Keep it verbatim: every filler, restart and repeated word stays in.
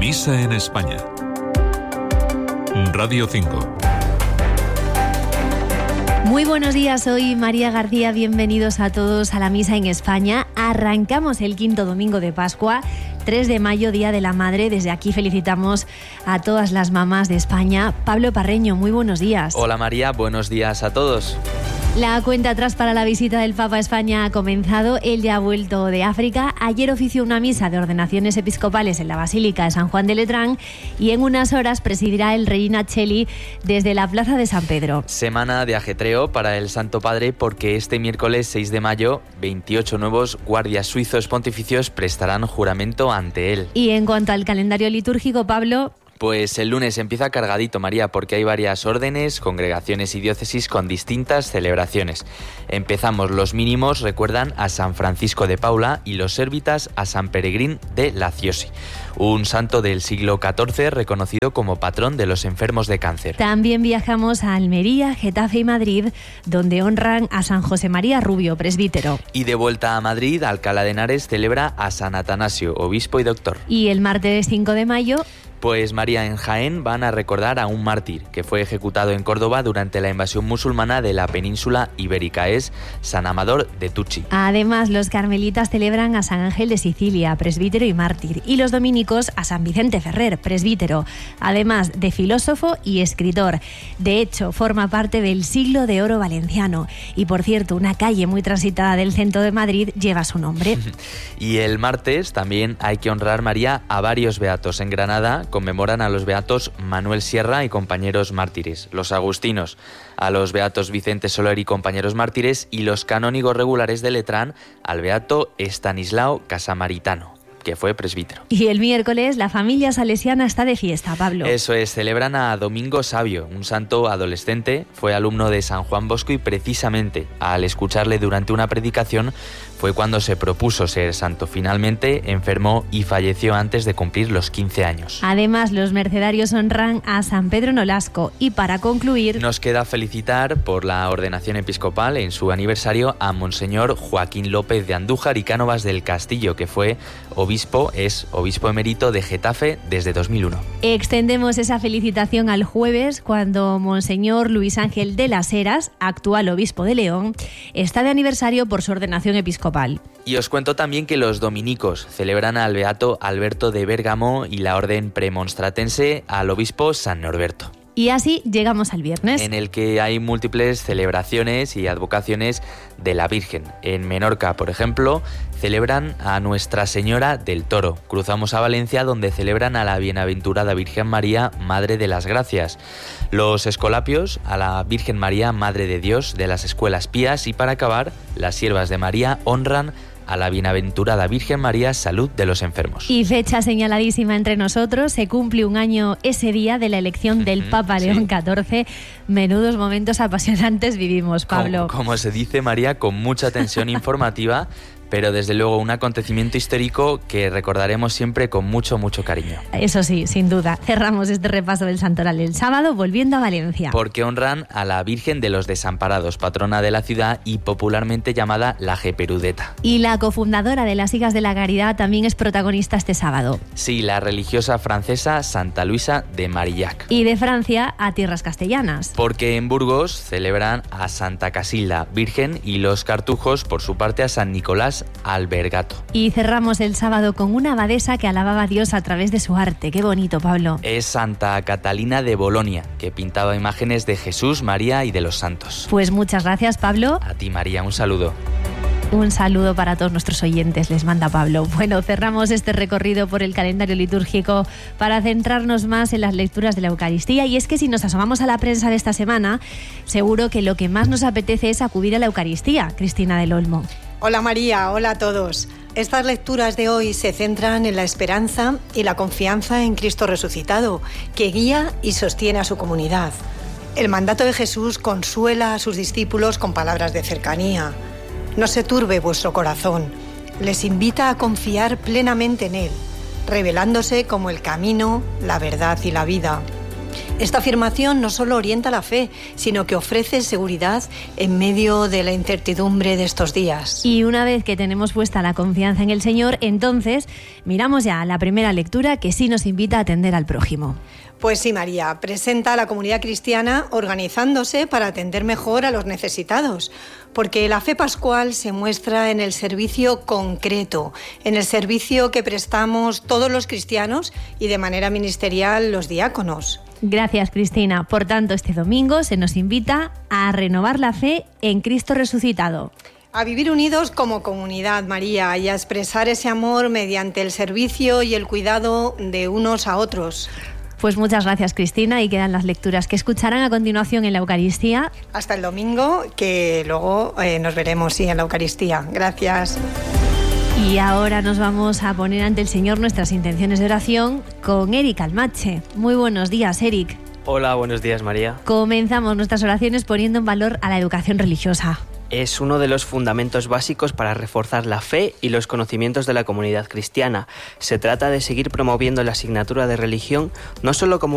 Misa en España. Radio cinco. Muy buenos días, soy María García, bienvenidos a todos a la Misa en España. Arrancamos el quinto domingo de Pascua, tres de mayo, Día de la Madre. Desde aquí felicitamos a todas las mamás de España. Pablo Parreño, muy buenos días. Hola María, buenos días a todos. La cuenta atrás para la visita del Papa a España ha comenzado. Él ya ha vuelto de África. Ayer ofició una misa de ordenaciones episcopales en la Basílica de San Juan de Letrán y en unas horas presidirá el Regina Coeli desde la Plaza de San Pedro. Semana de ajetreo para el Santo Padre porque este miércoles seis de mayo veintiocho nuevos guardias suizos pontificios prestarán juramento ante él. Y en cuanto al calendario litúrgico, Pablo... Pues el lunes empieza cargadito, María, porque hay varias órdenes, congregaciones y diócesis con distintas celebraciones. Empezamos los mínimos, recuerdan a San Francisco de Paula y los sérvitas a San Peregrín de Laciosi, un santo del siglo catorce reconocido como patrón de los enfermos de cáncer. También viajamos a Almería, Getafe y Madrid, donde honran a San José María Rubio, presbítero. Y de vuelta a Madrid, Alcalá de Henares celebra a San Atanasio, obispo y doctor. Y el martes cinco de mayo... Pues María, en Jaén van a recordar a un mártir que fue ejecutado en Córdoba durante la invasión musulmana de la península ibérica. Es San Amador de Tucci. Además, los carmelitas celebran a San Ángel de Sicilia, presbítero y mártir, y los dominicos a San Vicente Ferrer, presbítero, además de filósofo y escritor. De hecho, forma parte del siglo de oro valenciano. Y por cierto, una calle muy transitada del centro de Madrid lleva su nombre. Y el martes también hay que honrar, María, a varios beatos. En Granada conmemoran a los beatos Manuel Sierra y compañeros mártires, los agustinos a los beatos Vicente Soler y compañeros mártires, y los canónigos regulares de Letrán al beato Estanislao Casamaritano, que fue presbítero. Y el miércoles la familia salesiana está de fiesta, Pablo. Eso es, celebran a Domingo Sabio, un santo adolescente, fue alumno de San Juan Bosco y precisamente al escucharle durante una predicación fue cuando se propuso ser santo. Finalmente enfermó y falleció antes de cumplir los quince años. Además, los mercedarios honran a San Pedro Nolasco. Y para concluir... nos queda felicitar por la ordenación episcopal en su aniversario a Monseñor Joaquín López de Andújar y Cánovas del Castillo, que fue obispo, es obispo emérito de Getafe desde dos mil uno. Extendemos esa felicitación al jueves, cuando Monseñor Luis Ángel de las Heras, actual obispo de León, está de aniversario por su ordenación episcopal. Y os cuento también que los dominicos celebran al beato Alberto de Bérgamo y la orden premonstratense al obispo San Norberto. Y así llegamos al viernes, en el que hay múltiples celebraciones y advocaciones de la Virgen. En Menorca, por ejemplo, celebran a Nuestra Señora del Toro. Cruzamos a Valencia, donde celebran a la Bienaventurada Virgen María, Madre de las Gracias. Los Escolapios a la Virgen María, Madre de Dios, de las Escuelas Pías. Y para acabar, las Siervas de María honran a la Bienaventurada Virgen María, Salud de los Enfermos. Y fecha señaladísima entre nosotros, se cumple un año ese día de la elección del uh-huh, Papa León sí. catorce. Menudos momentos apasionantes vivimos, Pablo. Como, como se dice, María, con mucha tensión informativa, pero desde luego un acontecimiento histórico que recordaremos siempre con mucho, mucho cariño. Eso sí, sin duda. Cerramos este repaso del Santoral el sábado volviendo a Valencia. Porque honran a la Virgen de los Desamparados, patrona de la ciudad y popularmente llamada la Geperudeta. Y la cofundadora de las Hijas de la Caridad también es protagonista este sábado. Sí, la religiosa francesa Santa Luisa de Marillac. Y de Francia a tierras castellanas. Porque en Burgos celebran a Santa Casilda, Virgen, y los cartujos, por su parte, a San Nicolás Albergato. Y cerramos el sábado con una abadesa que alababa a Dios a través de su arte. Qué bonito, Pablo. Es Santa Catalina de Bolonia, que pintaba imágenes de Jesús, María y de los santos. Pues muchas gracias, Pablo. A ti, María, un saludo. Un saludo para todos nuestros oyentes, les manda Pablo. Bueno, cerramos este recorrido por el calendario litúrgico para centrarnos más en las lecturas de la Eucaristía. Y es que si nos asomamos a la prensa de esta semana, seguro que lo que más nos apetece es acudir a la Eucaristía. Cristina del Olmo. Hola María, hola a todos. Estas lecturas de hoy se centran en la esperanza y la confianza en Cristo resucitado, que guía y sostiene a su comunidad. El mandato de Jesús consuela a sus discípulos con palabras de cercanía. No se turbe vuestro corazón. Les invita a confiar plenamente en Él, revelándose como el camino, la verdad y la vida. Esta afirmación no solo orienta la fe, sino que ofrece seguridad en medio de la incertidumbre de estos días. Y una vez que tenemos puesta la confianza en el Señor, entonces miramos ya a la primera lectura, que sí nos invita a atender al prójimo. Pues sí, María, presenta a la comunidad cristiana organizándose para atender mejor a los necesitados, porque la fe pascual se muestra en el servicio concreto, en el servicio que prestamos todos los cristianos y de manera ministerial los diáconos. Gracias, Cristina. Por tanto, este domingo se nos invita a renovar la fe en Cristo resucitado. A vivir unidos como comunidad, María, y a expresar ese amor mediante el servicio y el cuidado de unos a otros. Pues muchas gracias, Cristina, y quedan las lecturas que escucharán a continuación en la Eucaristía. Hasta el domingo, que luego eh, nos veremos sí, en la Eucaristía. Gracias. Y ahora nos vamos a poner ante el Señor nuestras intenciones de oración con Eric Almache. Muy buenos días, Eric. Hola, buenos días, María. Comenzamos nuestras oraciones poniendo en valor a la educación religiosa. Es uno de los fundamentos básicos para reforzar la fe y los conocimientos de la comunidad cristiana. Se trata de seguir promoviendo la asignatura de religión no solo como